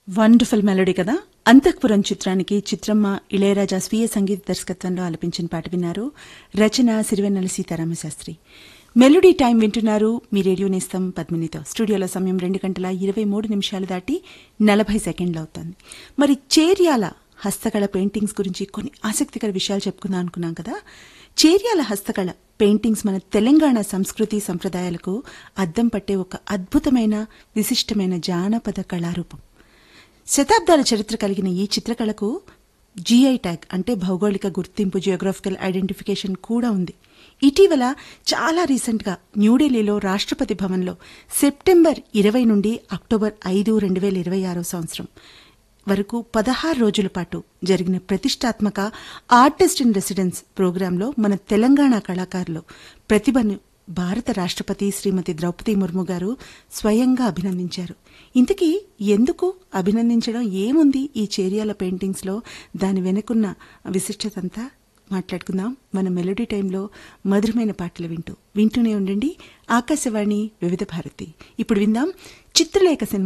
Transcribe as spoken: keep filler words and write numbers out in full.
Wonderful melody కదా. అంతఃపురం చిత్రానికి చిత్రమ్మ ఇళయరాజా స్వీయ సంగీత దర్శకత్వంలో ఆలపించిన పాట విన్నారు. రచన సిరివెన్నెల సీతారామశాస్త్రి. మెలోడీ టైం వింటున్నారు మీ రేడియో నేస్తం పద్మినితో. స్టూడియోలో సమయం రెండు గంటల ఇరవై మూడు నిమిషాలు దాటి నలభై సెకండ్లు అవుతోంది. మరి చేర్యాల హస్తకళ పెయింటింగ్స్ గురించి కొన్ని ఆసక్తికర విషయాలు చెప్పుకుందాం అనుకున్నాం కదా. చేర్యాల హస్తకళ పెయింటింగ్స్ మన తెలంగాణ సంస్కృతి సంప్రదాయాలకు అద్దం పట్టే ఒక అద్భుతమైన విశిష్టమైన జానపద కళారూపం. శతాబ్దాల చరిత్ర కలిగిన ఈ చిత్రకళకు జీఐ ట్యాగ్ అంటే భౌగోళిక గుర్తింపు జియోగ్రాఫికల్ ఐడెంటిఫికేషన్ కూడా ఉంది. ఇటీవల చాలా రీసెంట్గా న్యూఢిల్లీలో రాష్ట్రపతి భవన్లో సెప్టెంబర్ ఇరవై నుండి అక్టోబర్ ఐదు రెండు వేల ఇరవై ఆరో సంవత్సరం వరకు పదహారు రోజుల పాటు జరిగిన ప్రతిష్టాత్మక ఆర్టిస్ట్ ఇన్ రెసిడెన్స్ ప్రోగ్రాంలో మన తెలంగాణ కళాకారులు ప్రతిభను భారత రాష్ట్రపతి శ్రీమతి ద్రౌపది ముర్ము గారు స్వయంగా అభినందించారు. ఇంతకీ ఎందుకు అభినందించడం, ఏముంది ఈ చేర్యాల పెయింటింగ్స్లో, దాని వెనుకున్న విశిష్టతంతా మాట్లాడుకుందాం మన మెలోడీ టైంలో మధురమైన పాటలు వింటూ. వింటూనే ఉండండి ఆకాశవాణి వివిధ భారతి. ఇప్పుడు విందాం చిత్రలేఖ సినిమా